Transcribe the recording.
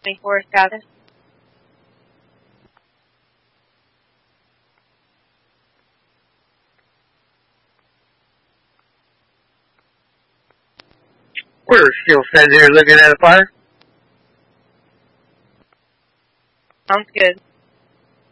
24 status. We're still sitting here looking at a fire. Sounds good.